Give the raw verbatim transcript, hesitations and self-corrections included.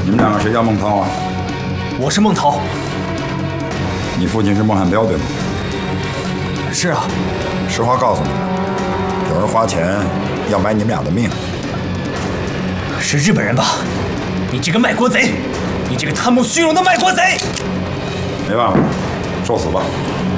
你们两个谁叫孟涛啊？ 我是孟涛。 你父亲是孟汉彪对吗？ 是啊。 实话告诉你们，有人花钱要买你们俩的命。 是日本人吧？你这个卖国贼！你这个贪慕虚荣的卖国贼！ 没办法，受死吧！